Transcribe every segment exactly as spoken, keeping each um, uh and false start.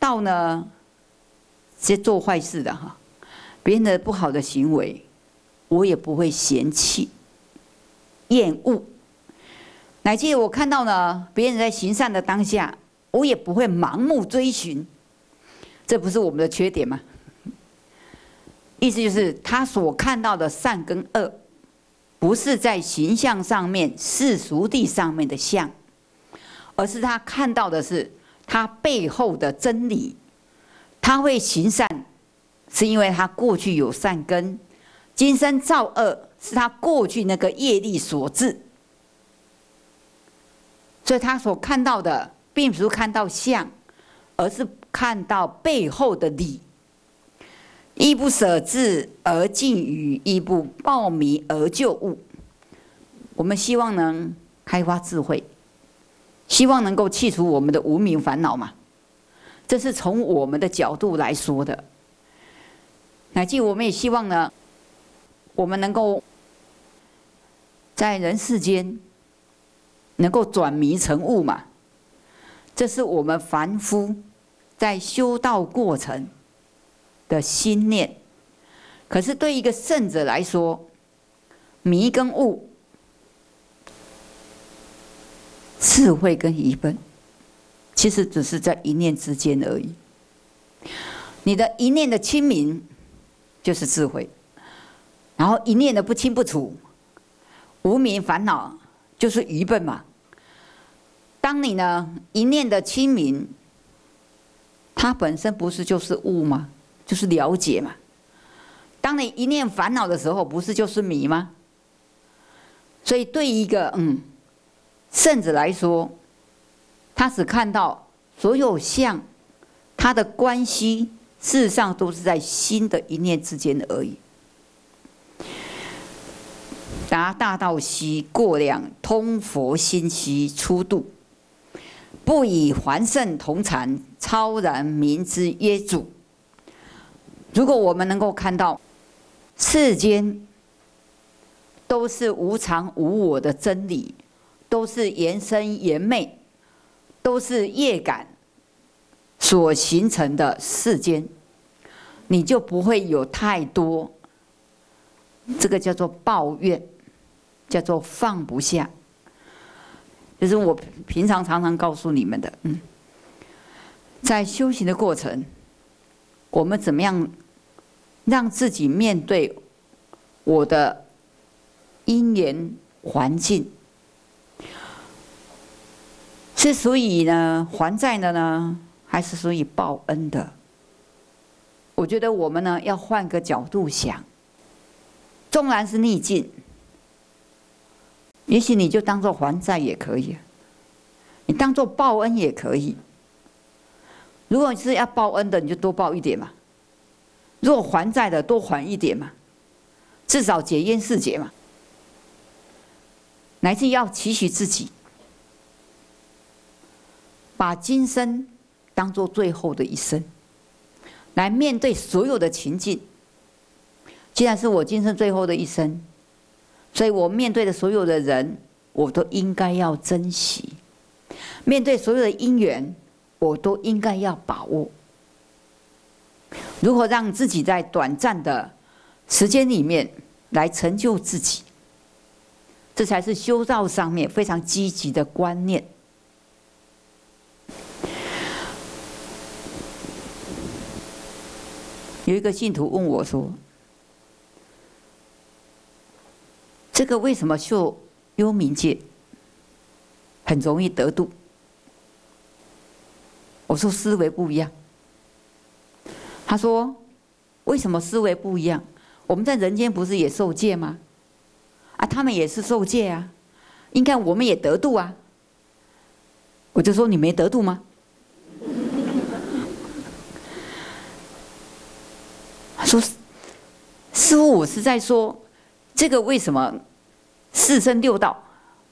到呢这些做坏事的哈，别人的不好的行为，我也不会嫌弃、厌恶。乃至我看到呢别人在行善的当下，我也不会盲目追寻。这不是我们的缺点吗？意思就是他所看到的善跟恶，不是在形象上面、世俗地上面的相，而是他看到的是他背后的真理。他会行善，是因为他过去有善根；今生造恶，是他过去那个业力所致。所以他所看到的，并不是看到相，而是看到背后的理。亦不舍智而近语，亦不抱迷而就悟。我们希望能开发智慧，希望能够去除我们的无明烦恼嘛。这是从我们的角度来说的。乃至我们也希望呢，我们能够在人世间能够转迷成悟嘛。这是我们凡夫在修道过程的心念。可是对一个圣者来说，迷跟悟，智慧跟愚笨，其实只是在一念之间而已。你的一念的清明就是智慧，然后一念的不清不楚，无明烦恼就是愚笨嘛。当你呢一念的清明，它本身不是就是悟吗？就是了解嘛。当你一念烦恼的时候，不是就是迷吗？所以对一个嗯圣者来说，他只看到所有相，它的关系事实上都是在心的一念之间而已。达大道兮过量，通佛心兮出度，不以还圣同禅，超然名之曰主。如果我们能够看到世间都是无常无我的真理，都是缘生缘灭，都是业感所形成的世间，你就不会有太多这个叫做抱怨，叫做放不下。就是我平常常常告诉你们的，嗯，在修行的过程，我们怎么样让自己面对我的因缘环境，是属于呢还债的呢，还是属于报恩的？我觉得我们呢要换个角度想，纵然是逆境，也许你就当作还债也可以，你当作报恩也可以。如果是要报恩的，你就多报一点嘛；如果还债的，多还一点嘛，至少解冤释结嘛。乃至要期许自己，把今生当作最后的一生，来面对所有的情境。既然是我今生最后的一生，所以我面对的所有的人，我都应该要珍惜；面对所有的因缘，我都应该要把握。如何让自己在短暂的时间里面来成就自己，这才是修道上面非常积极的观念。有一个信徒问我说：“这个为什么修幽冥界很容易得度？”我说：“思维不一样。”他说：“为什么思维不一样？我们在人间不是也受戒吗？啊，他们也是受戒啊，应该我们也得度啊。”我就说：“你没得度吗？”他说：“师父，我是在说，这个为什么四生六道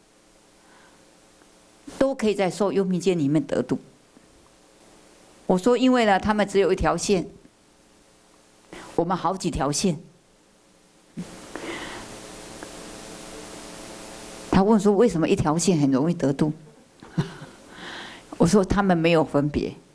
都可以在受幽冥界里面得度？”我说：“因为呢，他们只有一条线，我们好几条线。”他问说：“为什么一条线很容易得度？”我说：“他们没有分别。